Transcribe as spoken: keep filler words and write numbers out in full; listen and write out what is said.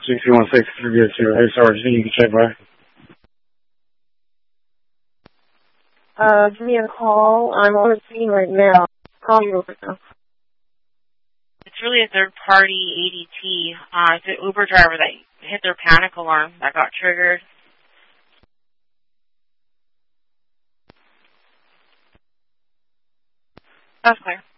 G two one six three eight zero. Hey, Sergeant, you can check back. Uh, give me a call. I'm on the scene right now. Call you over now. It's really a third-party A D T. Uh, it's an Uber driver that hit their panic alarm that got triggered. That's clear.